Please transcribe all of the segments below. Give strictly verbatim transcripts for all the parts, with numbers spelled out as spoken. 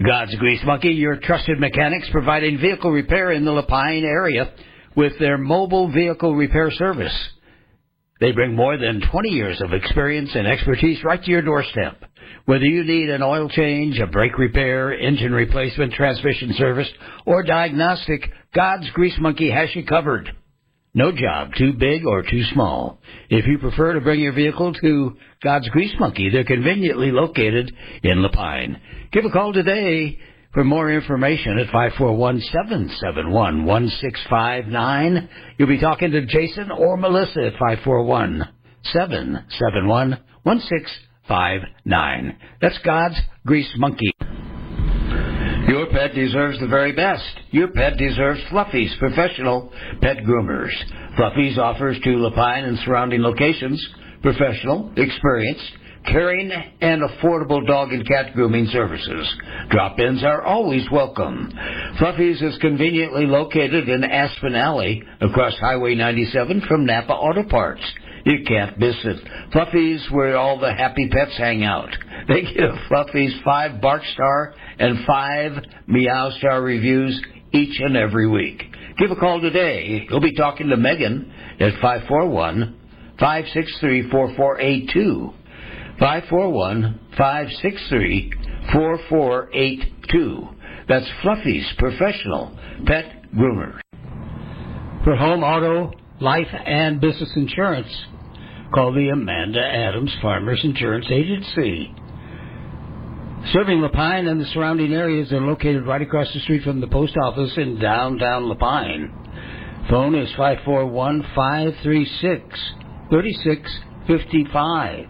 God's Grease Monkey, your trusted mechanics providing vehicle repair in the Lapine area with their mobile vehicle repair service. They bring more than twenty years of experience and expertise right to your doorstep. Whether you need an oil change, a brake repair, engine replacement, transmission service, or diagnostic, God's Grease Monkey has you covered. No job too big or too small. If you prefer to bring your vehicle to God's Grease Monkey, they're conveniently located in Lapine. Give a call today for more information at five four one, seven seven one, one six five nine. You'll be talking to Jason or Melissa at five four one, seven seven one, one six five nine. That's God's Grease Monkey. Your pet deserves the very best. Your pet deserves Fluffy's professional pet groomers. Fluffy's offers to Lapine and surrounding locations professional, experienced, caring, and affordable dog and cat grooming services. Drop-ins are always welcome. Fluffy's is conveniently located in Aspen Alley across Highway ninety-seven from Napa Auto Parts. You can't miss it. Fluffy's, where all the happy pets hang out. They give Fluffy's five Bark Star and five Meow Star reviews each and every week. Give a call today. You'll be talking to Megan at five four one, five six three, four four eight two. five four one, five six three, four four eight two. That's Fluffy's professional pet groomer. For home, auto, life, and business insurance, call the Amanda Adams Farmers Insurance Agency. Serving Lapine and the surrounding areas, they're located right across the street from the post office in downtown Lapine. Phone is five four one, five three six, three six five five.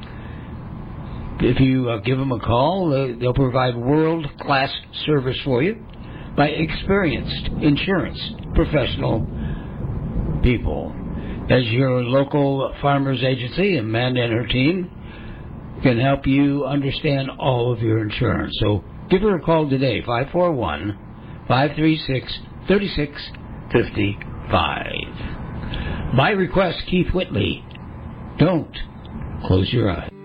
If you uh, give them a call, uh, they'll provide world-class service for you by experienced insurance professional people. As your local farmers agency, Amanda and her team can help you understand all of your insurance. So give her a call today, five four one, five three six, three six five five. My request, Keith Whitley, don't close your eyes.